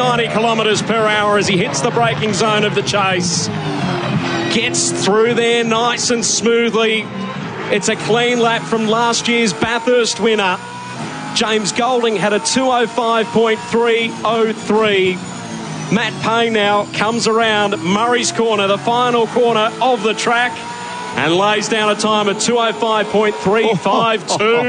90 kilometres per hour as he hits the braking zone of the chase. Gets through there nice and smoothly. It's a clean lap from last year's Bathurst winner. James Golding had a 205.303. Matt Payne now comes around Murray's Corner, the final corner of the track, and lays down a time of 205.352.